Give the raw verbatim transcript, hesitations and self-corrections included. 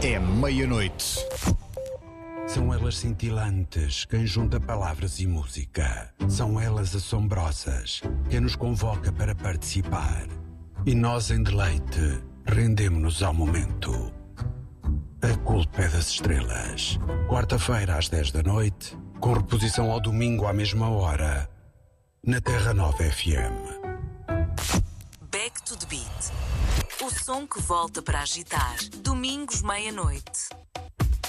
É meia-noite. São elas cintilantes, quem junta palavras e música. São elas assombrosas, quem nos convoca para participar. E nós, em deleite, rendemo-nos ao momento. A culpa é das estrelas. Quarta-feira, às dez da noite, com reposição ao domingo à mesma hora, na Terra Nova F M. Back to the Beat. O som que volta para agitar. Domingos, meia-noite.